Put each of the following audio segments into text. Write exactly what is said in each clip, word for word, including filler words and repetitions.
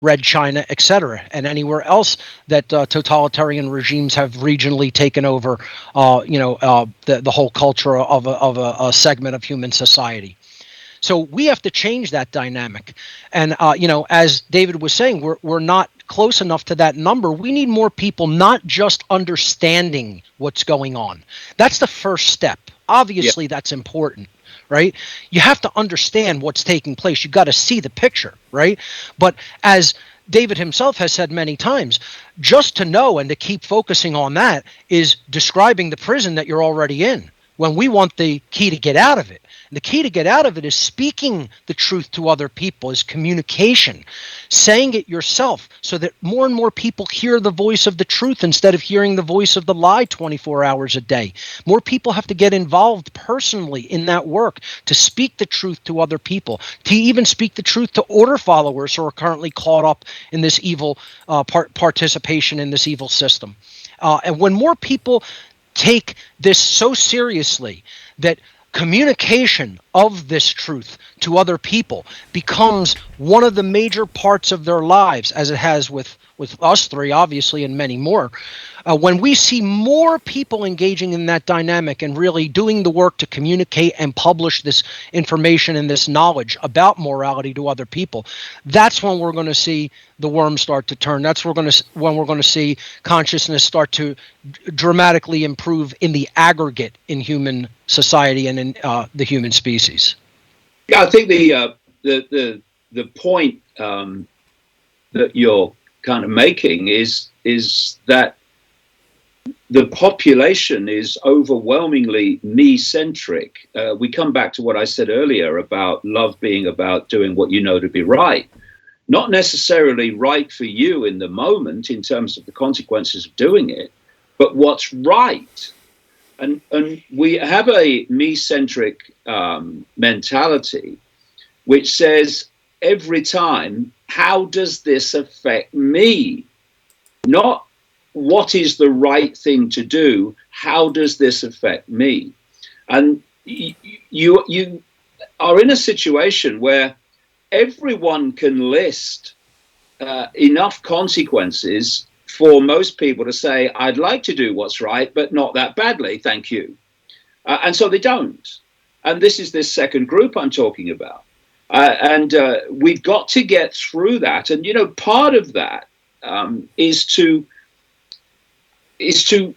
Red China, et cetera, and anywhere else that uh, totalitarian regimes have regionally taken over, uh, you know, uh, the, the whole culture of, a, of a, a segment of human society. So we have to change that dynamic. And, uh, you know, as David was saying, we're, we're not close enough to that number. We need more people not just understanding what's going on. That's the first step. Obviously, yeah. That's important, right? You have to understand what's taking place. You've got to see the picture, right? But as David himself has said many times, just to know and to keep focusing on that is describing the prison that you're already in, when we want the key to get out of it. The key to get out of it is speaking the truth to other people, is communication, saying it yourself so that more and more people hear the voice of the truth instead of hearing the voice of the lie twenty-four hours a day. More people have to get involved personally in that work to speak the truth to other people, to even speak the truth to order followers who are currently caught up in this evil uh, part- participation in this evil system. Uh, and when more people take this so seriously that communication of this truth to other people becomes one of the major parts of their lives, as it has with, with us three, obviously, and many more. Uh, when we see more people engaging in that dynamic and really doing the work to communicate and publish this information and this knowledge about morality to other people, that's when we're going to see the worms start to turn. That's we're going to when we're going to see consciousness start to d- dramatically improve in the aggregate in human society and in uh, the human species. Yeah, I think the uh, the the the point um, that you're kind of making is is that the population is overwhelmingly me-centric. Uh, we come back to what I said earlier about love being about doing what you know to be right. Not necessarily right for you in the moment in terms of the consequences of doing it, but what's right. And, and we have a me-centric um, mentality which says every time, how does this affect me? Not what is the right thing to do? How does this affect me? And you, you, you are in a situation where everyone can list uh, enough consequences for most people to say, I'd like to do what's right, but not that badly, thank you. Uh, and so they don't. And this is this second group I'm talking about. Uh, and uh, we've got to get through that. And, you know, part of that um, is to is to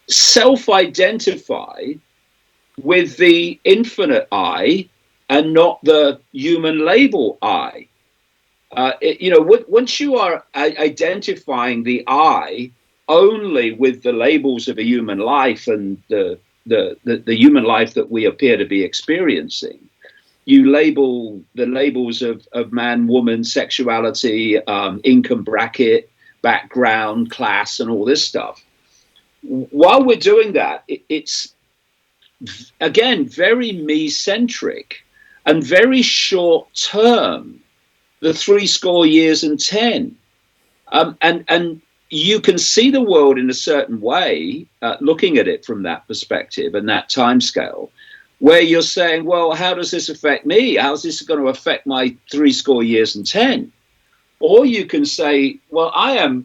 self-identify with the infinite I and not the human label I. Uh, it, you know, w- once you are I- identifying the I only with the labels of a human life and the, the, the, the human life that we appear to be experiencing, you label the labels of, of man, woman, sexuality, um, income bracket, background, class, and all this stuff. While we're doing that, it, it's, again, very me-centric and very short-term, the three score years and ten. Um, and, and you can see the world in a certain way, uh, looking at it from that perspective and that timescale, where you're saying, well, how does this affect me? How's this going to affect my three score years and ten? Or you can say, well, I am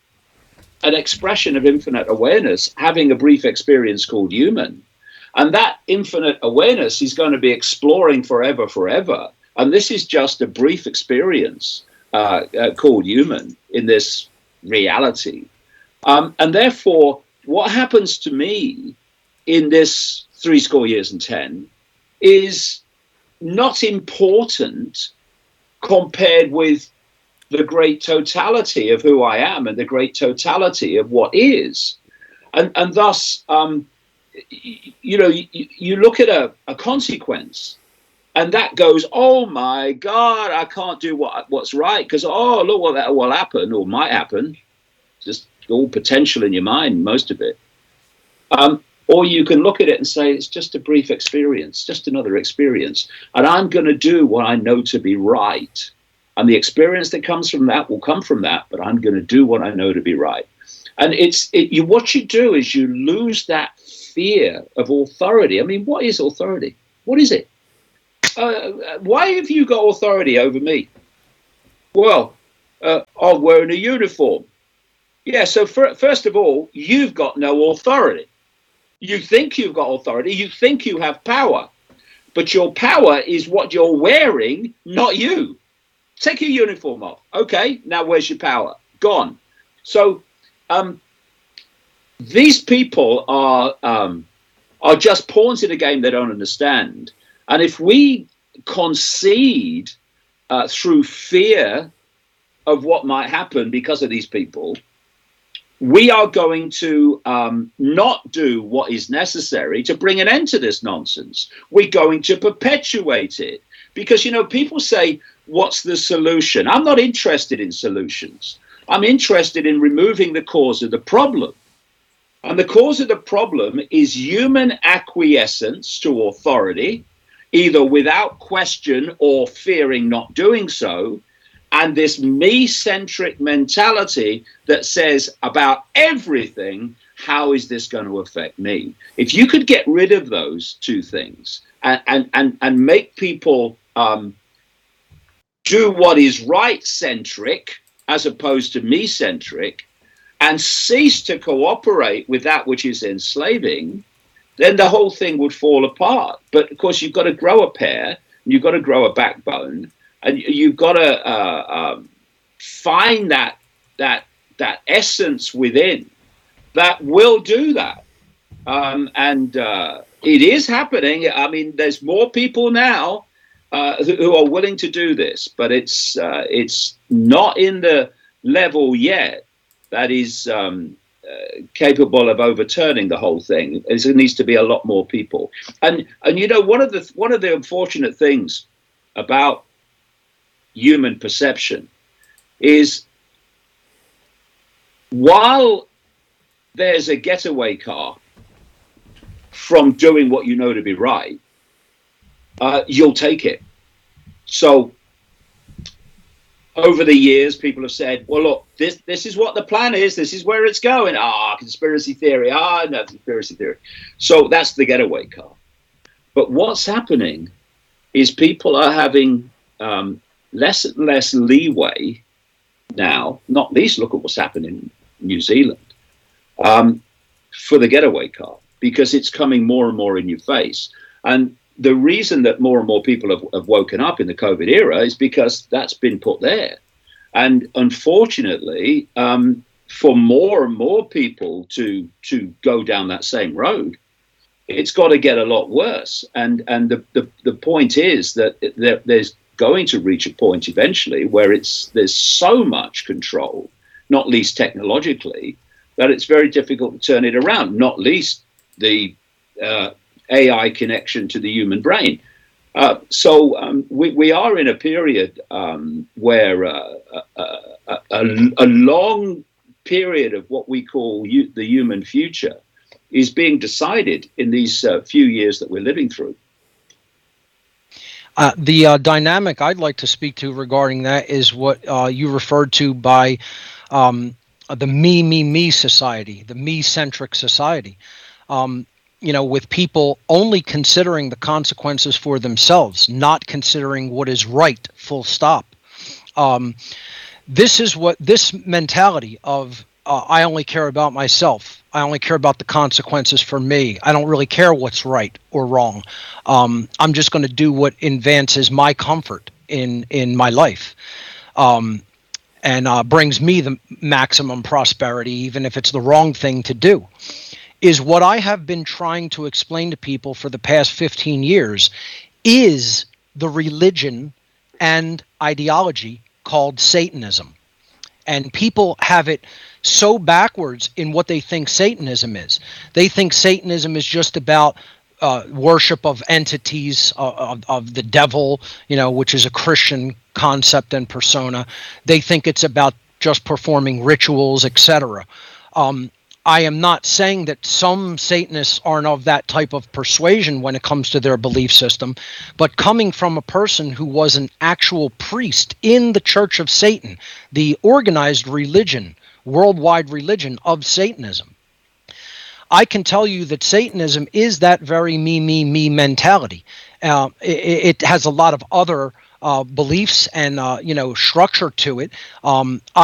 an expression of infinite awareness, having a brief experience called human. And that infinite awareness is going to be exploring forever, forever. And this is just a brief experience uh, uh, called human in this reality. Um, and therefore, what happens to me in this three score years and ten is not important compared with the great totality of who I am and the great totality of what is. And, and thus, um, y- you know, you, you look at a, a consequence and that goes, oh my God, I can't do what what's right because, oh, look what that will happen or might happen. Just all potential in your mind, most of it. Um, or you can look at it and say, it's just a brief experience, just another experience. And I'm going to do what I know to be right. And the experience that comes from that will come from that, but I'm going to do what I know to be right. And it's it, you. What you do is you lose that fear of authority. I mean, what is authority? What is it? Uh, why have you got authority over me? Well, uh, of wearing a uniform. Yeah, so for, first of all, you've got no authority. You think you've got authority, you think you have power, but your power is what you're wearing, not you. Take your uniform off. Okay, now where's your power? Gone. So um, these people are um, are just pawns in a game they don't understand. And if we concede uh, through fear of what might happen because of these people, we are going to um, not do what is necessary to bring an end to this nonsense. We're going to perpetuate it. Because, you know, people say, what's the solution? I'm not interested in solutions. I'm interested in removing the cause of the problem. And the cause of the problem is human acquiescence to authority, either without question or fearing not doing so, and this me-centric mentality that says about everything, how is this going to affect me? If you could get rid of those two things and, and, and, and make people um, do what is right-centric as opposed to me-centric, and cease to cooperate with that which is enslaving, then the whole thing would fall apart. But of course, you've got to grow a pair, you've got to grow a backbone, and you've got to uh, um, find that that that essence within that will do that. Um, and uh, it is happening. I mean, there's more people now uh, who are willing to do this, but it's uh, it's not in the level yet that is um, uh, capable of overturning the whole thing. There needs to be a lot more people. And and you know, one of the one of the unfortunate things about human perception is, while there's a getaway car from doing what you know to be right, uh, you'll take it. So over the years, people have said, well, look, this this is what the plan is. This is where it's going. Ah, conspiracy theory. Ah, no, conspiracy theory. So that's the getaway car. But what's happening is people are having um, less and less leeway now, not least look at what's happened in New Zealand, um, for the getaway car, because it's coming more and more in your face. And the reason that more and more people have, have woken up in the COVID era is because that's been put there. And unfortunately, um, for more and more people to to go down that same road, it's got to get a lot worse. And and the, the, the point is that there, there's going to reach a point eventually where it's there's so much control, not least technologically, that it's very difficult to turn it around, not least the uh, A I connection to the human brain. Uh, so um, we, we are in a period um, where uh, a, a, a, a long period of what we call u- the human future is being decided in these uh, few years that we're living through. Uh, the uh, dynamic I'd like to speak to regarding that is what uh, you referred to by um, the me, me, me society, the me-centric society. Um, you know, with people only considering the consequences for themselves, not considering what is right, full stop. Um, this is what this mentality of uh, I only care about myself. I only care about the consequences for me. I don't really care what's right or wrong. Um, I'm just going to do what advances my comfort in, in my life. Um, and uh, brings me the maximum prosperity, even if it's the wrong thing to do, is what I have been trying to explain to people for the past fifteen years is the religion and ideology called Satanism. And people have it so backwards in what they think Satanism is. They think Satanism is just about uh, worship of entities uh, of, of the devil, you know, which is a Christian concept and persona. They think it's about just performing rituals, et cetera. Um, I am not saying that some Satanists aren't of that type of persuasion when it comes to their belief system, but coming from a person who was an actual priest in the Church of Satan, the organized religion, worldwide religion of Satanism, I can tell you that Satanism is that very me, me, me mentality. Uh, it, it has a lot of other uh, beliefs and uh, you know structure to it. Um,